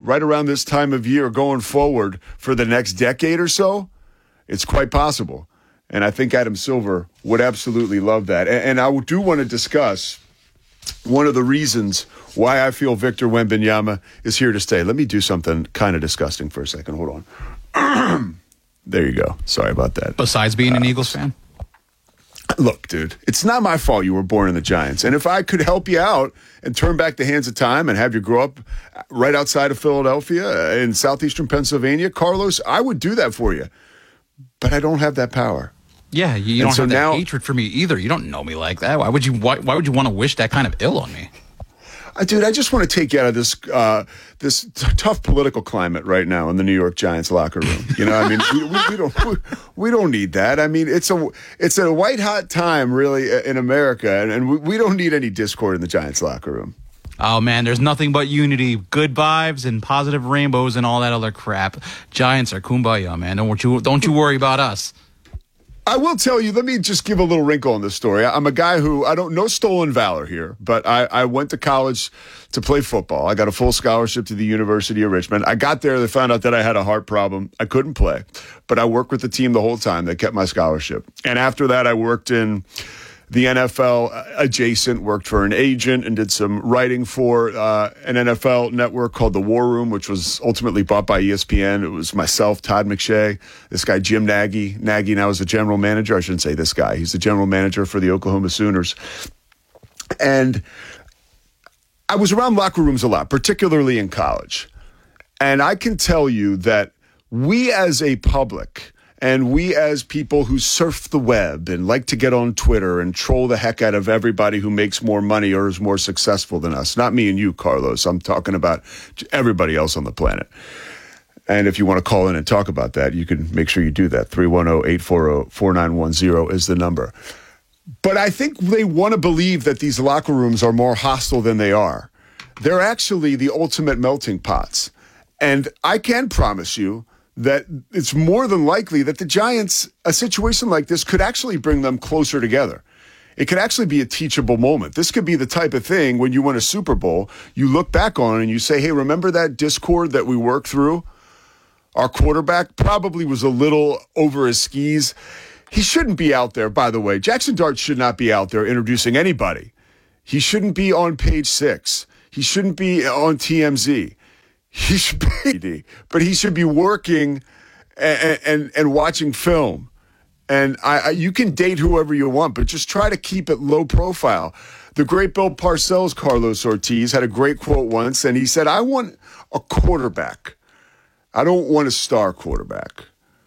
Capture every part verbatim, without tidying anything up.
right around this time of year going forward for the next decade or so, it's quite possible. And I think Adam Silver would absolutely love that. And, and I do want to discuss one of the reasons why I feel Victor Wembanyama is here to stay. Let me do something kind of disgusting for a second. Hold on. There you go. Sorry about that. Besides being uh, an Eagles fan? Look, dude, it's not my fault you were born in the Giants. And if I could help you out and turn back the hands of time and have you grow up right outside of Philadelphia in southeastern Pennsylvania, Carlos, I would do that for you. But I don't have that power. Yeah, you, you don't so have that now, hatred for me either. You don't know me like that. Why would you? Why, why would you want to wish that kind of ill on me? Uh, dude, I just want to take you out of this uh, this t- tough political climate right now in the New York Giants locker room. You know, I mean, we, we, we don't we, we don't need that. I mean, it's a it's a white hot time really in America, and, and we, we don't need any discord in the Giants locker room. Oh man, there's nothing but unity, good vibes, and positive rainbows, and all that other crap. Giants are kumbaya, man. Don't you don't you worry about us. I will tell you, let me just give a little wrinkle in this story. I'm a guy who, I don't, no stolen valor here, but I, I went to college to play football. I got a full scholarship to the University of Richmond. I got there, they found out that I had a heart problem. I couldn't play, but I worked with the team the whole time. They kept my scholarship. And after that, I worked in the N F L adjacent, worked for an agent and did some writing for uh, an N F L network called The War Room, which was ultimately bought by E S P N. It was myself, Todd McShay, this guy, Jim Nagy. Nagy now is the general manager. I shouldn't say this guy. He's the general manager for the Oklahoma Sooners. And I was around locker rooms a lot, particularly in college. And I can tell you that we as a public, and we as people who surf the web and like to get on Twitter and troll the heck out of everybody who makes more money or is more successful than us. Not me and you, Carlos. I'm talking about everybody else on the planet. And if you want to call in and talk about that, you can make sure you do that. three one zero, eight four zero, four nine one zero is the number. But I think they want to believe that these locker rooms are more hostile than they are. They're actually the ultimate melting pots. And I can promise you that it's more than likely that the Giants, a situation like this could actually bring them closer together. It could actually be a teachable moment. This could be the type of thing when you win a Super Bowl, you look back on and you say, hey, remember that discord that we worked through? Our quarterback probably was a little over his skis. He shouldn't be out there, by the way. Jackson Dart should not be out there introducing anybody. He shouldn't be on page six. He shouldn't be on T M Z. He should be, but he should be working and and, and watching film. And I, I, you can date whoever you want, but just try to keep it low profile. The great Bill Parcells, Carlos Ortiz, had a great quote once, and he said, I want a quarterback. I don't want a star quarterback.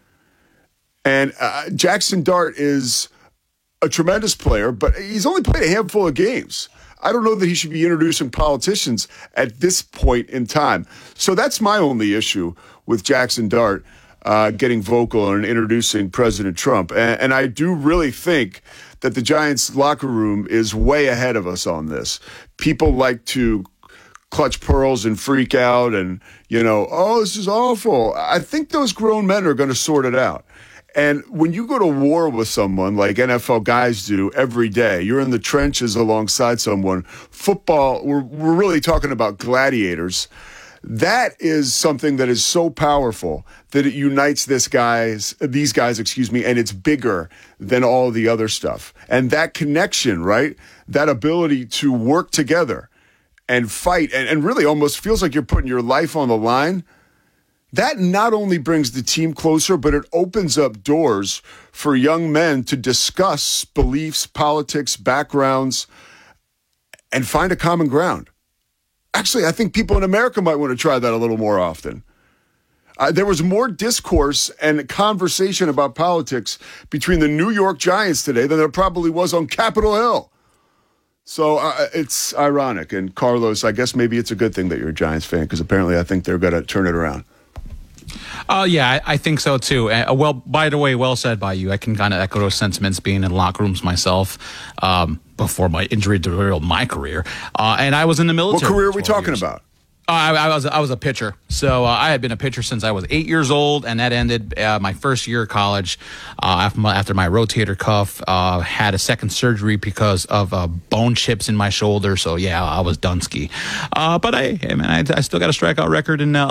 And uh, Jackson Dart is a tremendous player, but he's only played a handful of games. I don't know that he should be introducing politicians at this point in time. So that's my only issue with Jackson Dart uh, getting vocal and introducing President Trump. And, and I do really think that the Giants locker room is way ahead of us on this. People like to clutch pearls and freak out and, you know, oh, this is awful. I think those grown men are going to sort it out. And when you go to war with someone like N F L guys do every day, you're in the trenches alongside someone. Football, we're, we're really talking about gladiators. That is something that is so powerful that it unites this guys, these guys, excuse me, and it's bigger than all the other stuff. And that connection, right? That ability to work together and fight and, and really almost feels like you're putting your life on the line. That not only brings the team closer, but it opens up doors for young men to discuss beliefs, politics, backgrounds, and find a common ground. Actually, I think people in America might want to try that a little more often. Uh, there was more discourse and conversation about politics between the New York Giants today than there probably was on Capitol Hill. So uh, it's ironic. And Carlos, I guess maybe it's a good thing that you're a Giants fan, because apparently I think they're going to turn it around. Oh, uh, yeah, I, I think so, too. Uh, well, by the way, well said by you. I can kind of echo those sentiments being in locker rooms myself um, before my injury derailed my career. Uh, and I was in the military. What career are we talking years. about? Uh, I, I was I was a pitcher, so uh, I had been a pitcher since I was eight years old, and that ended uh, my first year of college. Uh, after my, after my rotator cuff, uh, had a second surgery because of uh, bone chips in my shoulder. So yeah, I was done ski. Uh, but I, hey, man, I, I still got a strikeout record in uh,